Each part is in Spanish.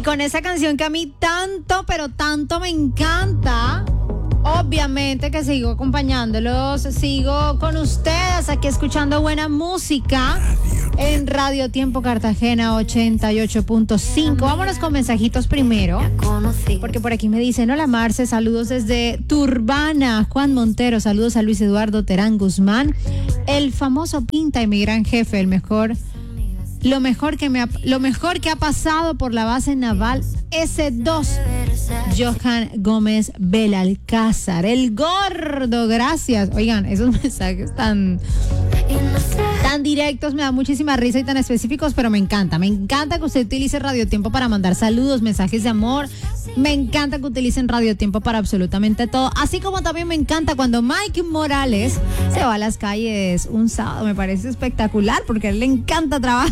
con esa canción que a mí tanto, pero tanto me encanta, obviamente que sigo acompañándolos, sigo con ustedes aquí escuchando buena música en Radio Tiempo Cartagena 88.5. Vámonos con mensajitos primero, porque por aquí me dicen: hola Marce, saludos desde Turbana. Juan Montero, saludos a Luis Eduardo Terán Guzmán, el famoso Pinta y mi gran jefe, lo mejor que ha pasado por la base naval S2, Johan Gómez Belalcázar, el gordo, gracias. Oigan, esos mensajes tan directos me dan muchísima risa y tan específicos, pero me encanta que usted utilice Radio Tiempo para mandar saludos, mensajes de amor. Me encanta que utilicen Radio Tiempo para absolutamente todo, así como también me encanta cuando Mike Morales se va a las calles un sábado. Me parece espectacular porque a él le encanta trabajar.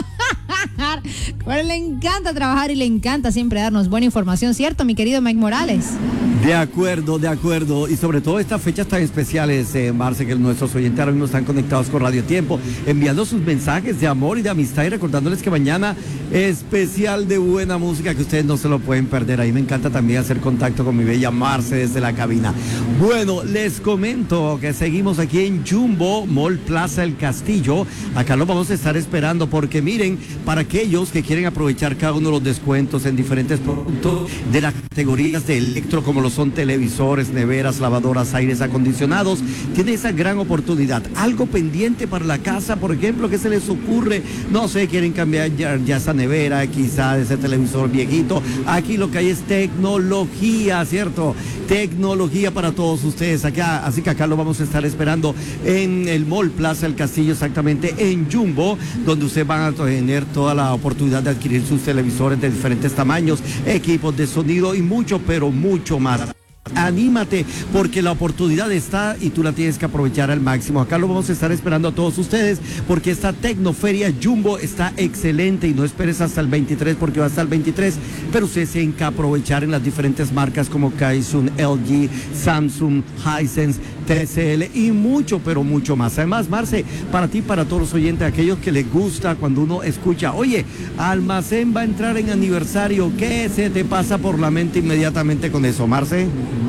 A él le encanta trabajar y le encanta siempre darnos buena información, ¿cierto, mi querido Mike Morales? De acuerdo. Y sobre todo estas fechas tan especiales, Marce, que nuestros oyentes ahora mismo están conectados con Radio Tiempo, enviando sus mensajes de amor y de amistad y recordándoles que mañana especial de buena música que ustedes no se lo pueden perder. Ahí me encanta también hacer contacto con mi bella Marce desde la cabina. Bueno, les comento que seguimos aquí en Jumbo Mall Plaza El Castillo. Acá los vamos a estar esperando porque miren, para aquellos que quieren aprovechar cada uno de los descuentos en diferentes productos de las categorías de electro, como lo son televisores, neveras, lavadoras, aires acondicionados, tiene esa gran oportunidad. Algo pendiente para la casa, por ejemplo, ¿qué se les ocurre? No sé, quieren cambiar ya esa nevera, quizás ese televisor viejito. Aquí lo que hay es tecnología, ¿cierto? Tecnología para todos ustedes acá, así que acá lo vamos a estar esperando en el Mall Plaza El Castillo, exactamente en Jumbo, donde ustedes van a tener toda la oportunidad de adquirir sus televisores de diferentes tamaños, equipos de sonido y mucho, pero mucho más. Anímate porque la oportunidad está y tú la tienes que aprovechar al máximo. Acá lo vamos a estar esperando a todos ustedes porque esta Tecnoferia Jumbo está excelente y no esperes hasta el 23 porque va hasta el 23, pero ustedes tienen que aprovechar en las diferentes marcas como Kaisun, LG, Samsung, Hisense, TCL y mucho, pero mucho más. Además, Marce, para ti, para todos los oyentes, aquellos que les gusta cuando uno escucha, oye, Almacén va a entrar en aniversario, ¿qué se te pasa por la mente inmediatamente con eso, Marce?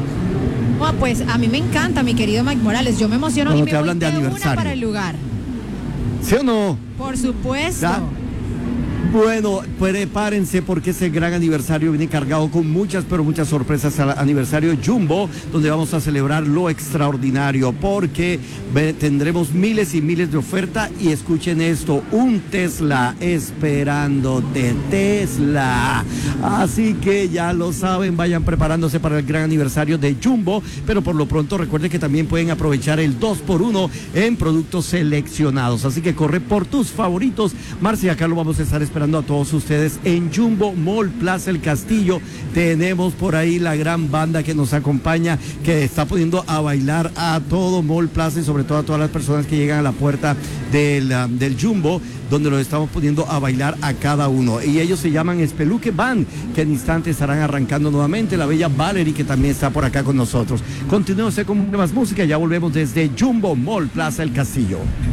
Pues a mí me encanta, mi querido Mike Morales. Yo me emociono cuando y me te hablan voy de aniversario una para el lugar. ¿Sí o no? Por supuesto. ¿Ya? Bueno, prepárense porque ese gran aniversario viene cargado con muchas, pero muchas sorpresas al aniversario Jumbo, donde vamos a celebrar lo extraordinario, porque tendremos miles y miles de ofertas y escuchen esto, un Tesla esperándote, Tesla. Así que ya lo saben, vayan preparándose para el gran aniversario de Jumbo, pero por lo pronto recuerden que también pueden aprovechar el 2x1 en productos seleccionados. Así que corre por tus favoritos, Marcia, acá lo vamos a estar esperando a todos ustedes en Jumbo Mall Plaza El Castillo. Tenemos por ahí la gran banda que nos acompaña, que está poniendo a bailar a todo Mall Plaza y sobre todo a todas las personas que llegan a la puerta del Jumbo, donde los estamos poniendo a bailar a cada uno. Y ellos se llaman Espeluque Band, que en instantes estarán arrancando nuevamente. La bella Valerie, que también está por acá con nosotros. Continuemos con más música, ya volvemos desde Jumbo Mall Plaza El Castillo.